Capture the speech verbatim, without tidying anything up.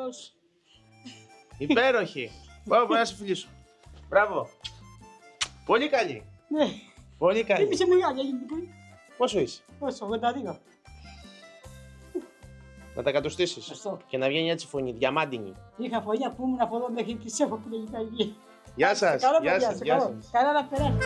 Καλώς. Υπέροχη. Πάω να σε φιλήσω. Μπράβο. Πολύ καλή. Ναι. Πολύ καλή. Είμαι σε μεγάλη, έγινε πολύ. Πόσο είσαι? Πόσο, ογδόντα δύο. Να τα κατουστήσεις. Ευχαριστώ. Και να βγαίνει έτσι φωνή, διαμάντινη. είχα φωνή που ήμουν από εδώ μέχρι τη Σέφο που λέγει τα ίδια. Γεια σας. Καλό Γεια παιδιά, σας. σε Γεια καλό. σας. Καλά να περάσετε.